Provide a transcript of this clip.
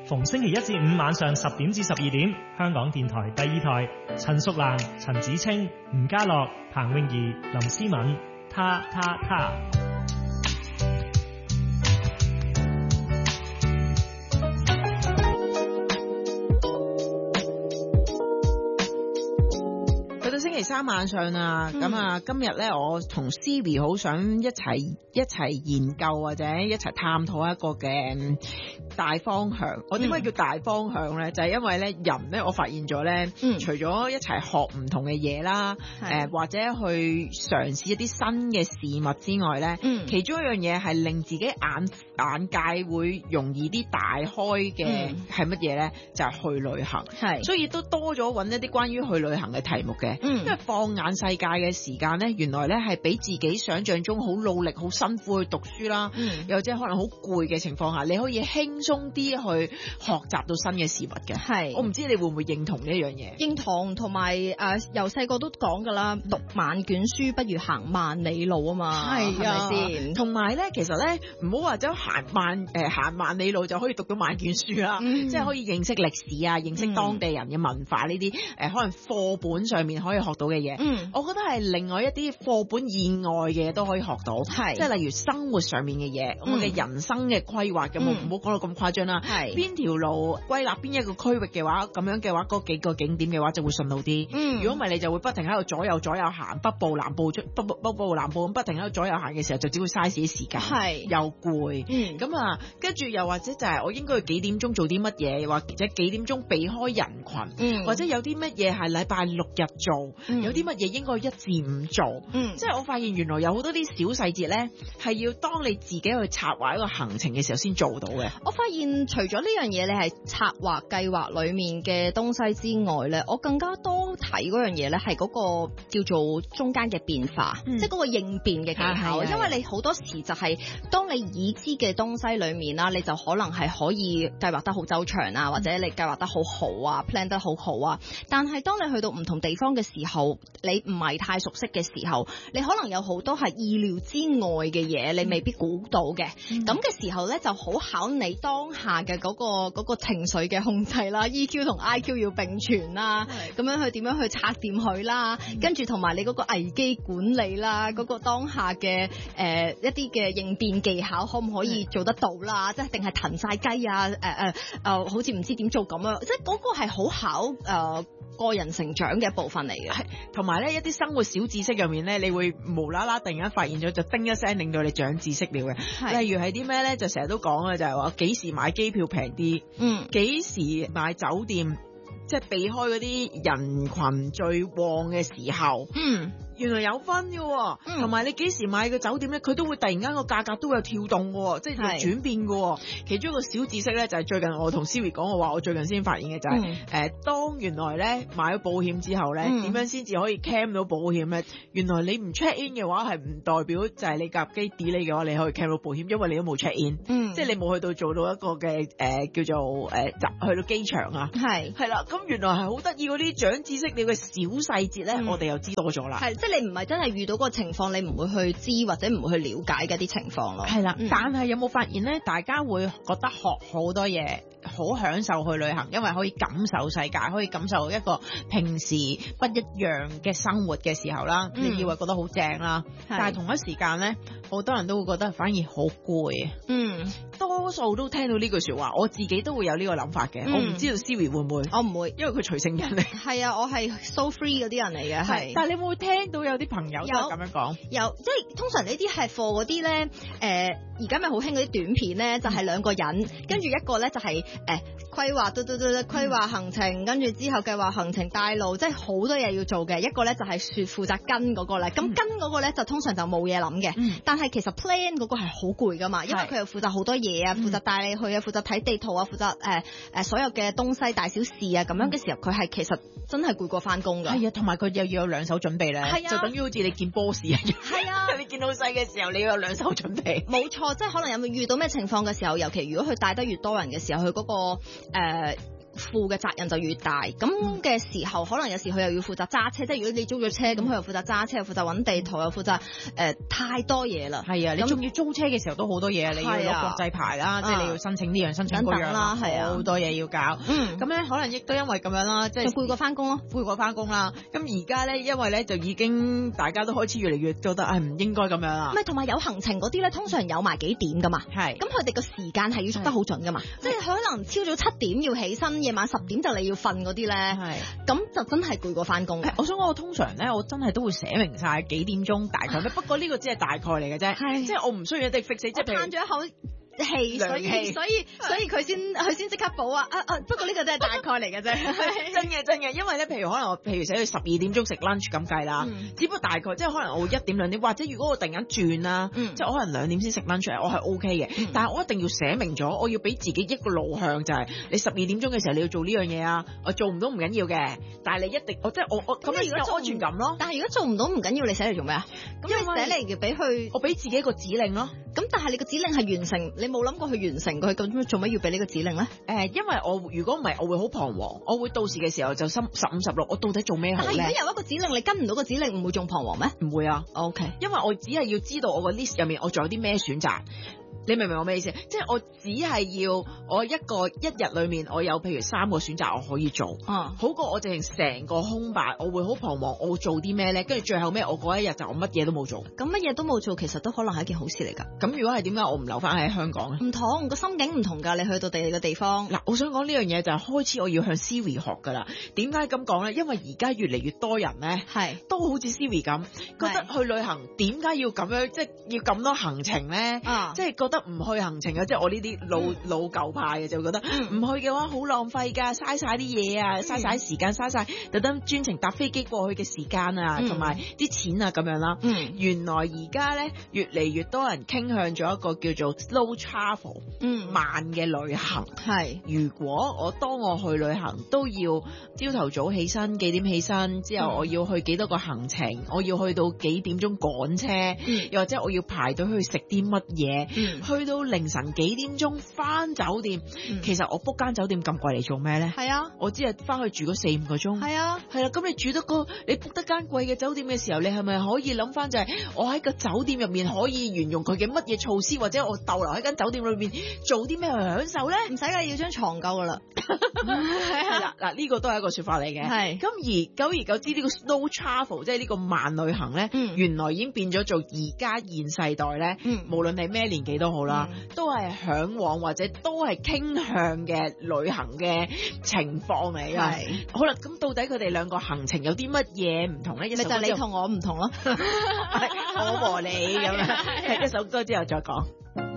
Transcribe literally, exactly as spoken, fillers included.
逢星期一至五晚上十點至十二點，香港電台第二台，陳淑蘭、陳子清、吳家樂、彭詠儀、林思敏，他他他。 星期三晚上啊，咁啊、嗯，今日咧我同 Siri 好想一齊一齊研究或者一齊探討一個嘅大方向。我點解叫大方向咧？嗯、就係因為咧人咧，我發現咗咧，嗯、除咗一齊學唔同嘅嘢啦，誒、呃、或者去嘗試一啲新嘅事物之外咧，嗯、其中一樣嘢係令自己眼眼界會容易啲大開嘅係乜嘢咧？就係、是、去旅行，係，所以都多咗揾一啲關於去旅行嘅題目嘅。因為放眼世界嘅時間咧，原來咧係比自己想象中好努力、好辛苦去讀書啦，嗯、又或者可能好攰嘅情況下，你可以輕鬆啲去學習到新嘅事物嘅。係，我唔知你會唔會認同呢一樣嘢？ 認同，同埋誒，由細個都講噶啦，讀萬卷書不如行萬里路啊嘛，係啊，係咪先？ 同埋咧，其實咧唔好話走行萬誒、呃、行萬里路就可以讀到萬卷書啦，嗯、即係可以認識歷史啊，認識當地人嘅文化呢啲誒，可能課本上面可以學到嘅嘢，嗯，我覺得係另外一啲課本以外嘅嘢都可以學到，係，即係例如生活上面嘅嘢，嗯、我嘅人生嘅規劃咁，唔好講到咁誇張啦，係，邊條路歸納邊一個區域嘅話，咁樣嘅話，嗰幾個景點嘅話就會順路啲，嗯，如果唔係你就會不停喺度左右左右行，北部南部出北部北部南部咁不停喺度左右行嘅時候，就只會嘥自己時間，係，又攰，嗯，咁啊，跟住又或者就係我應該要幾點鐘做啲乜嘢，或者幾點鐘避開人群，嗯，或者有啲乜嘢係禮拜六日做。嗯、有啲乜嘢應該一至五做，嗯，即係我發現原來有好多啲小細節咧，係要當你自己去策劃一個行程嘅時候先做到嘅。 我發現除咗呢樣嘢，你係策劃計劃裏面嘅東西之外咧，我更加多睇嗰樣嘢咧，係嗰個叫做中間嘅變化，嗯、即係嗰個應變嘅技巧。因為你好多時就係、是、當你已知嘅東西裏面啦，你就可能係可以計劃得好周詳啊，或者你計劃得好好啊 plan 得好好啊。但係當你去到唔同地方嘅時候，你唔係太熟悉嘅時候，你可能有好多係意料之外嘅嘢，你未必估到嘅。咁嘅、嗯、時候咧，就好考你當下嘅嗰、嗰個嗰個情緒嘅控制啦 ，E Q 同 I Q 要並存啦，咁樣去點樣去拆掂佢啦，嗯、跟住同埋你嗰個危機管理啦，嗰、嗰個當下嘅誒、呃、一啲嘅應變技巧可唔可以做得到啦？嗯、即係定係騰晒雞啊？誒誒誒，好似唔知點做咁樣，即係嗰個係好考誒。呃個人成長嘅一部分嚟嘅， 同埋咧一啲生活小知識入面咧，你會無啦啦突然間發現咗，就叮一聲令到你長知識了嘅。例如係啲咩咧，就成日都講嘅就係話幾時買機票平啲，嗯，幾時買酒店，即係避開嗰啲人群最旺嘅時候，嗯。原來有分嘅，同埋、嗯、你幾時買個酒店咧，佢都會突然間個價格都會有跳動嘅，即係會轉變嘅。其中一個小知識咧，就係最近我同 Siri 講嘅話，我最近先發現嘅就係、是，誒、嗯呃，當原來咧買咗保險之後咧，點、嗯、樣先至可以 claim 到保險咧？原來你唔 check in 嘅話，係唔代表就係你架機 delay 嘅話，你可以 claim 到保險，因為你都冇 check in，嗯、即係你冇去到做到一個嘅誒、呃、叫做誒、呃、去到機場啊，係係啦。咁原來係好得意嗰啲長知識，你嘅小細節咧，嗯、我哋又知多咗啦。 你唔係真係遇到嗰個情況，你唔會去知或者唔會去了解嘅啲情況咯。係啦， 嗯、但係有冇發現咧？大家會覺得學好多嘢，好享受去旅行，因為可以感受世界，可以感受一個平時不一樣嘅生活嘅時候啦。嗯、你以為覺得好正啦，是但係同一時間咧，好多人都會覺得反而好攰啊。嗯，多數都聽到呢句說話，我自己都會有呢個諗法嘅。嗯、我唔知道 Siri 會唔會？ 我唔會， 因為佢隨性人嚟。 係啊，我係 so free 嗰啲人嚟嘅。係， 但係你會唔會聽到有啲朋友都係咁樣講？ 有，即係通常呢啲係 for 嗰啲咧，誒、呃，而家咪好興嗰啲短片咧，就係、是、兩個人，跟住一個咧就係、是、誒。呃規劃嘟嘟嘟嘟規劃行程，跟住之後計劃行程帶路，即係好多嘢要做嘅。一個咧就係說負責跟嗰個咧，咁、嗯、跟嗰個咧就通常就冇嘢諗嘅。嗯、但係其實 plan 嗰個係好攰噶嘛，因為佢又負責好多嘢啊，負責帶你去啊，負責睇地圖啊，負責誒誒、呃、所有嘅東西大小事啊，咁樣嘅時候佢係、嗯、其實真係攰過翻工噶。係啊，同埋佢又要有兩手準備咧，啊、就等於好似你見 boss 一樣。係啊，你見老細嘅時候你要有兩手準備。冇錯，即係可能有冇遇到咩情況嘅時候，尤其如果佢帶得越多人嘅時候，佢嗰、嗰個誒。呃負嘅責任就越大。咁嘅時候，可能有時佢又要負責揸車，即係如果你租咗車，咁佢又負責揸車，又負責揾地圖，又負責誒、呃、太多嘢啦。 係啊，你仲要租車嘅時候都好多嘢，你要攞國際牌啦，即係你要申請呢樣申請嗰樣啦，係啊，好多嘢要搞。嗯，咁咧可能亦都因為咁樣啦，即係攰過翻工咯， 攰過翻工啦。咁而家咧，因為咧就已經大家都開始越嚟越覺得係唔應該咁樣啦。 唔係，同埋有行程嗰啲咧，通常有埋幾點噶嘛。係。咁佢哋個時間係要捉得好準噶嘛。即係可能朝早七點要起身，夜晚十點就你要瞓嗰啲咧。係。咁就真係攰過翻工。 我想講，我通常咧，我真係都會寫明晒幾點鐘大概。不過呢個只係大概嚟嘅啫。係。即係我唔需要一定 fix 死，即係嘆咗一口氣，所以所以所以佢先佢先即刻補啊啊啊！不過呢個真係大概嚟嘅啫， 真嘅真嘅，因為咧，譬如可能我譬如寫佢十二點鐘食 lunch 咁計啦，嗯、只不過大概即係可能我會一點兩點，或者如果我突然間轉啦，嗯、即係我可能兩點先食 lunch，我係 O K 嘅，嗯、但係我一定要寫明咗，我要俾自己一個路向，就係、是、你十二點鐘嘅時候你要做呢樣嘢啊，我做唔到唔緊要嘅，但係你一定我即係我我咁樣如果安全感咯。 但係如果做唔到唔緊要，你寫嚟做咩啊？咁你寫嚟嘅俾佢， 我俾自己一個指令咯。 咁但係你個指令係完成，你冇諗過去完成佢，咁做乜要俾呢個指令咧？誒、 呃，因為我如果唔係，我會好彷徨，我會到時嘅時候就十五十六，我到底做咩好咧？ 但係如果有一個指令你跟唔到個指令，唔會仲彷徨咩？ 唔會啊。 OK， 因為我只係要知道我個 list 入面我仲有啲咩選擇。你明唔明我咩意思？即係我只係要我一個一日裏面我有譬如三個選擇我可以做，啊、好過我淨係成個空白，我會好彷徨，我會做啲咩咧？跟住最後咩？我嗰一日就我乜嘢都冇做。 咁乜嘢都冇做，其實都可能係一件好事嚟㗎。 咁如果係點解我唔留翻喺香港咧？ 唔同個心境唔同㗎，你去到第二個地方。 嗱，我想講呢樣嘢就係開始我要向 Siri 學㗎啦。點解咁講咧？因為而家越嚟越多人咧，係是都好似 Siri 咁，覺得去旅行點解要咁樣，即係要咁多行程咧？啊、即係覺得唔去行程。即係我呢啲老、嗯、老舊派嘅就會覺得唔去嘅話好浪費㗎，嘥晒啲嘢啊，嘥晒時間，嘥晒特登專程搭飛機過去嘅時間啊，同埋啲錢啊咁樣啦。嗯、原來而家咧越嚟越多人傾向咗一個叫做 slow travel，嗯、慢嘅旅行。係是如果我當我去旅行都要朝頭早起身幾點起身，之後我要去幾多個行程，嗯、我要去到幾點鐘趕車，嗯、又或者我要排隊去食啲乜嘢，嗯、去到凌晨幾點鐘翻酒店？嗯、其實我 book 間酒店咁貴嚟做咩咧？係啊，我只係翻去住嗰四五個鐘。係啊，係啦。咁你住得個，你 book 得間貴嘅酒店嘅時候，你係咪可以諗翻就係我喺個酒店入面可以沿用佢嘅乜嘢措施，或者我逗留喺間酒店裏面做啲咩去享受咧？ 唔使㗎，要張床夠噶啦。 係啦，嗱呢個都係一個說法嚟嘅。係。咁而久而久之呢個 slow travel，即係呢個慢旅行咧，嗯、原來已經變咗做而家現世代咧，嗯、無論係咩年紀都好啦，嗯、都係向往或者都係傾向嘅旅行嘅情況嚟嘅。係。好啦，咁到底佢哋兩個行程有啲乜嘢唔同咧？ 咪就係你同我唔同咯。 我和你咁樣，一首歌之後再講。